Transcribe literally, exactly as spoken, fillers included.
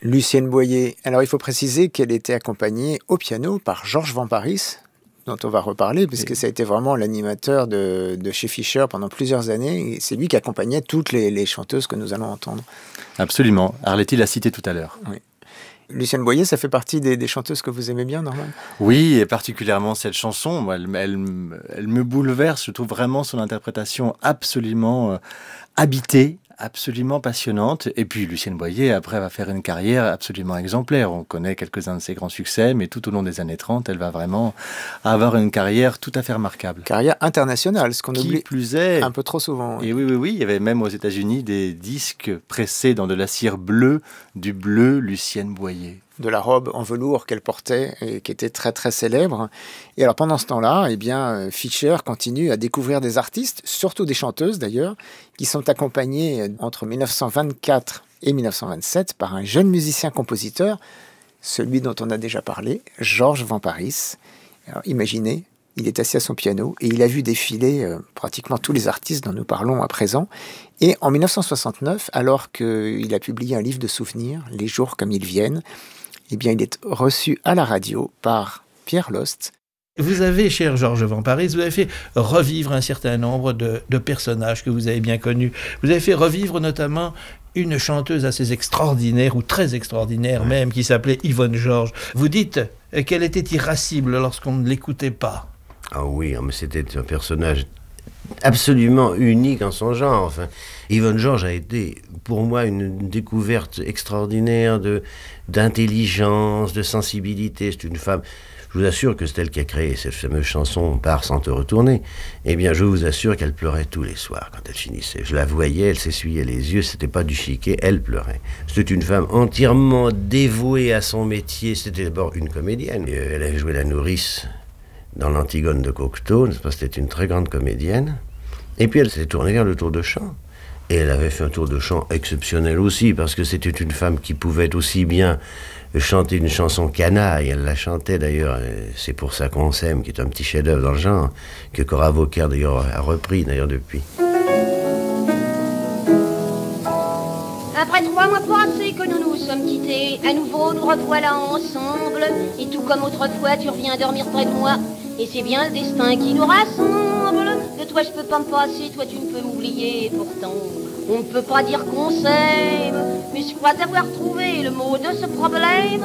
Lucienne Boyer. Alors, il faut préciser qu'elle était accompagnée au piano par Georges Vamparis, dont on va reparler, puisque ça a été vraiment l'animateur de, de chez Fischer pendant plusieurs années. Et c'est lui qui accompagnait toutes les, les chanteuses que nous allons entendre. Absolument. Arletty l'a cité tout à l'heure. Oui. Lucienne Boyer, ça fait partie des, des chanteuses que vous aimez bien, Norman ? Oui, et particulièrement cette chanson. Moi, elle, elle, elle me bouleverse. Je trouve vraiment son interprétation absolument euh, habitée, absolument passionnante. Et puis Lucienne Boyer, après, va faire une carrière absolument exemplaire. On connaît quelques-uns de ses grands succès, mais tout au long des années trente, elle va vraiment avoir une carrière tout à fait remarquable. Carrière internationale, ce qu'on Qui oublie plus est, un peu trop souvent. Oui. Et oui, oui, oui, il y avait même aux États-Unis des disques pressés dans de la cire bleue, du bleu Lucienne Boyer. De la robe en velours qu'elle portait et qui était très très célèbre. Et alors pendant ce temps-là, eh bien, Fischer continue à découvrir des artistes, surtout des chanteuses d'ailleurs, qui sont accompagnées entre dix-neuf cent vingt-quatre et dix-neuf cent vingt-sept par un jeune musicien-compositeur, celui dont on a déjà parlé, Georges Vamparis. Alors imaginez, il est assis à son piano et il a vu défiler euh, pratiquement tous les artistes dont nous parlons à présent. Et en dix-neuf cent soixante-neuf, alors qu'il a publié un livre de souvenirs, Les jours comme ils viennent, eh bien, il est reçu à la radio par Pierre Lost. Vous avez, cher Georges Vamparis, vous avez fait revivre un certain nombre de, de personnages que vous avez bien connus. Vous avez fait revivre notamment une chanteuse assez extraordinaire, ou très extraordinaire même, qui s'appelait Yvonne Georges. Vous dites qu'elle était irascible lorsqu'on ne l'écoutait pas. Ah oui, mais c'était un personnage absolument unique en son genre. Enfin, Yvonne Georges a été pour moi une découverte extraordinaire de, d'intelligence, de sensibilité. C'est une femme, je vous assure que c'est elle qui a créé cette fameuse chanson « Pars sans te retourner ». Eh bien, je vous assure qu'elle pleurait tous les soirs quand elle finissait. Je la voyais, elle s'essuyait les yeux, c'était pas du chiquet, elle pleurait. C'était une femme entièrement dévouée à son métier. C'était d'abord une comédienne. Et elle avait joué la nourrice dans l'Antigone de Cocteau, c'était une très grande comédienne. Et puis elle s'est tournée vers le tour de chant. Et elle avait fait un tour de chant exceptionnel aussi, parce que c'était une femme qui pouvait aussi bien chanter une chanson canaille. Elle la chantait d'ailleurs, c'est pour ça qu'on s'aime, qui est un petit chef-d'œuvre dans le genre, que Cora Vauquer d'ailleurs a repris d'ailleurs depuis. Après trois mois passés que nous nous sommes quittés, à nouveau nous revoilà ensemble. Et tout comme autrefois, tu reviens dormir près de moi. Et c'est bien le destin qui nous rassemble. De toi je peux pas me passer, toi tu ne peux m'oublier. Pourtant, on ne peut pas dire qu'on s'aime. Mais je crois avoir trouvé le mot de ce problème.